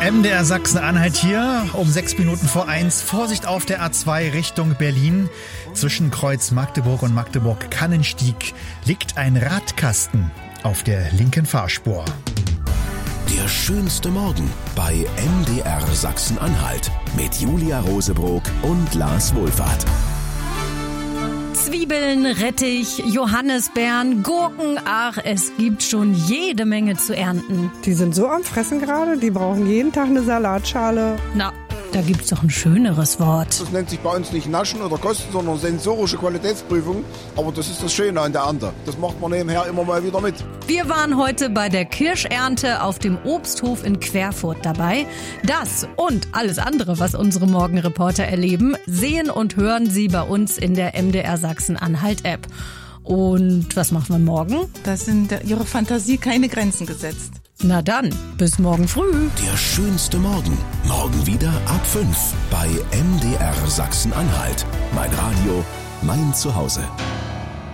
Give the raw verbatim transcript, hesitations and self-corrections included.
M D R Sachsen-Anhalt hier, um sechs Minuten vor eins. Vorsicht auf der A zwei Richtung Berlin. Zwischen Kreuz Magdeburg und Magdeburg-Kannenstieg liegt ein Radkasten auf der linken Fahrspur. Der schönste Morgen bei M D R Sachsen-Anhalt mit Julia Rosebrock und Lars Wohlfahrt. Zwiebeln, Rettich, Johannisbeeren, Gurken, ach, es gibt schon jede Menge zu ernten. Die sind so am Fressen gerade, die brauchen jeden Tag eine Salatschale. Na, da gibt's doch ein schöneres Wort. Das nennt sich bei uns nicht Naschen oder Kosten, sondern sensorische Qualitätsprüfung. Aber das ist das Schöne an der Ernte. Das macht man nebenher immer mal wieder mit. Wir waren heute bei der Kirschernte auf dem Obsthof in Querfurt dabei. Das und alles andere, was unsere Morgenreporter erleben, sehen und hören Sie bei uns in der M D R Sachsen-Anhalt-App. Und was machen wir morgen? Da sind Ihre Fantasie keine Grenzen gesetzt. Na dann, bis morgen früh. Der schönste Morgen. Morgen wieder ab fünf bei M D R Sachsen-Anhalt. Mein Radio, mein Zuhause.